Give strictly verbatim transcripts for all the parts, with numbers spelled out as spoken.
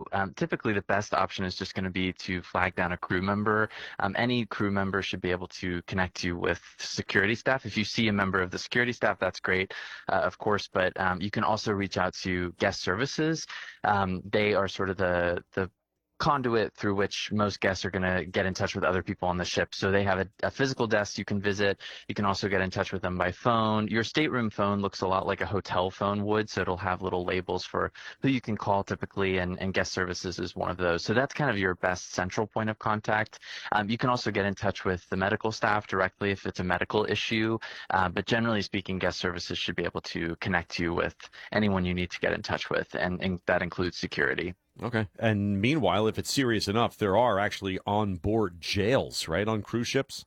um, typically the best option is just going to be to flag down a crew member. Um, any crew member should be able to connect you with security staff. If you see a member of the security staff, that's great, uh, of course, but um, you can also reach out to guest services. Um, they are sort of the the conduit through which most guests are going to get in touch with other people on the ship. So they have a, a physical desk you can visit. You can also get in touch with them by phone. Your stateroom phone looks a lot like a hotel phone would, so it'll have little labels for who you can call typically, and, and guest services is one of those. So that's kind of your best central point of contact. Um, you can also get in touch with the medical staff directly if it's a medical issue, uh, but generally speaking, guest services should be able to connect you with anyone you need to get in touch with, and, and that includes security. Okay. And meanwhile, if it's serious enough, there are actually on-board jails, right, on cruise ships?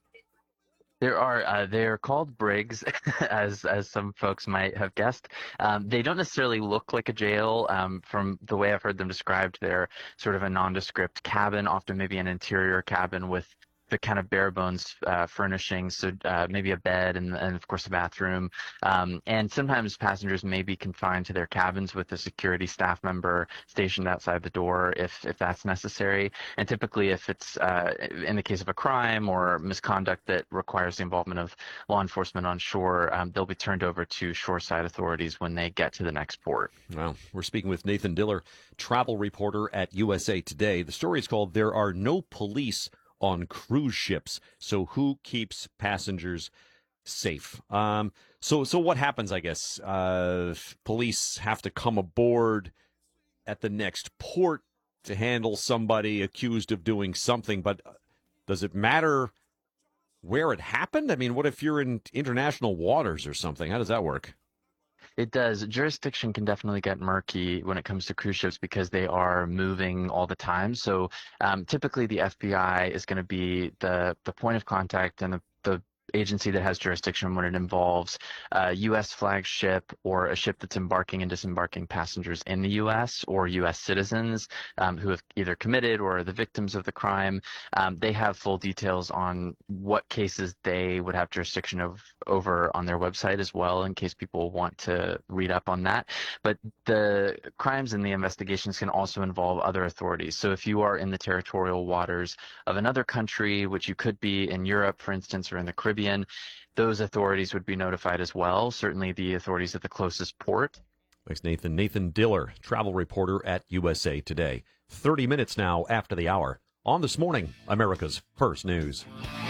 There are. Uh, they're called brigs, as as some folks might have guessed. Um, they don't necessarily look like a jail. Um, from the way I've heard them described, they're sort of a nondescript cabin, often maybe an interior cabin with the kind of bare bones uh, furnishings, so uh, maybe a bed and, and of course a bathroom. Um, and sometimes passengers may be confined to their cabins with a security staff member stationed outside the door if if that's necessary. And typically, if it's uh, in the case of a crime or misconduct that requires the involvement of law enforcement on shore, um, they'll be turned over to shoreside authorities when they get to the next port. Well, we're speaking with Nathan Diller, travel reporter at U S A Today. The story is called "There Are No Police on Cruise Ships, So Who Keeps Passengers Safe?" Um, so, so what happens, I guess? Uh, police have to come aboard at the next port to handle somebody accused of doing something, but does it matter where it happened? I mean, what if you're in international waters or something? How does that work? It does. Jurisdiction can definitely get murky when it comes to cruise ships because they are moving all the time. So um, typically the F B I is going to be the, the point of contact and the, the agency that has jurisdiction when it involves a U S flagship or a ship that's embarking and disembarking passengers in the U S or U S citizens um, who have either committed or are the victims of the crime. Um, they have full details on what cases they would have jurisdiction of, over on their website as well, in case people want to read up on that. But the crimes and the investigations can also involve other authorities. So if you are in the territorial waters of another country, which you could be in Europe, for instance, or in the Caribbean, those authorities would be notified as well, certainly the authorities at the closest port. Thanks, Nathan. Nathan Diller, travel reporter at U S A Today. thirty minutes now after the hour. On This Morning, America's First News.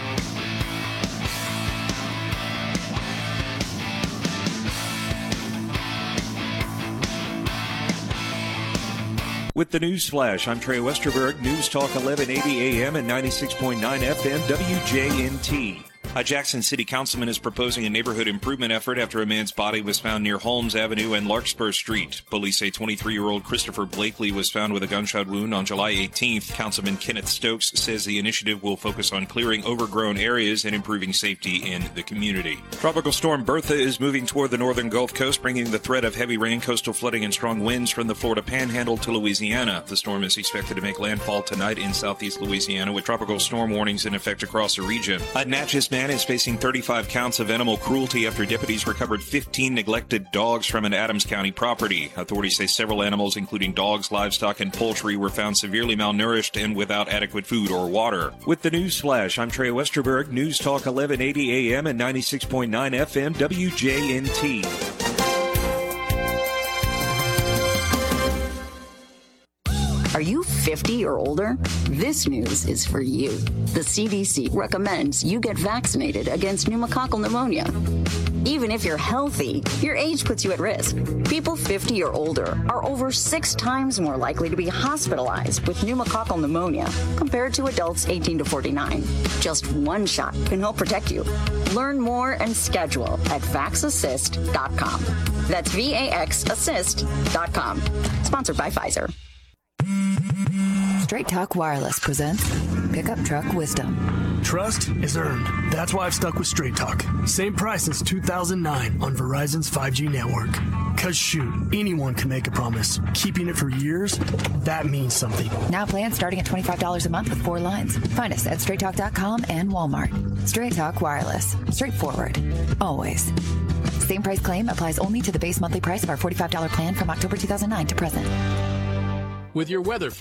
With the News Flash, I'm Trey Westerberg. News Talk eleven eighty A M and ninety-six point nine F M W J N T. A Jackson City councilman is proposing a neighborhood improvement effort after a man's body was found near Holmes Avenue and Larkspur Street. Police say twenty-three-year-old Christopher Blakely was found with a gunshot wound on July eighteenth. Councilman Kenneth Stokes says the initiative will focus on clearing overgrown areas and improving safety in the community. Tropical storm Bertha is moving toward the northern Gulf Coast, bringing the threat of heavy rain, coastal flooding, and strong winds from the Florida Panhandle to Louisiana. The storm is expected to make landfall tonight in southeast Louisiana, with tropical storm warnings in effect across the region. A Natchez man is facing thirty-five counts of animal cruelty after deputies recovered fifteen neglected dogs from an Adams County property. Authorities say several animals, including dogs, livestock, and poultry, were found severely malnourished and without adequate food or water. With the News Flash, I'm Trey Westerberg. News Talk eleven eighty A M and ninety-six point nine F M W J N T. Are you fifty or older? This news is for you. The C D C recommends you get vaccinated against pneumococcal pneumonia. Even if you're healthy, your age puts you at risk. People fifty or older are over six times more likely to be hospitalized with pneumococcal pneumonia compared to adults eighteen to forty-nine. Just one shot can help protect you. Learn more and schedule at vax assist dot com. That's V A X assist dot com. Sponsored by Pfizer. Straight Talk Wireless presents Pickup Truck Wisdom. Trust is earned. That's why I've stuck with Straight Talk. Same price since two thousand nine on Verizon's five G network. Cause shoot, anyone can make a promise. Keeping it for years, that means something. Now plans starting at twenty-five dollars a month with four lines. Find us at straight talk dot com and Walmart. Straight Talk Wireless. Straightforward. Always. Same price claim applies only to the base monthly price of our forty-five dollars plan from October two thousand nine to present. With your weather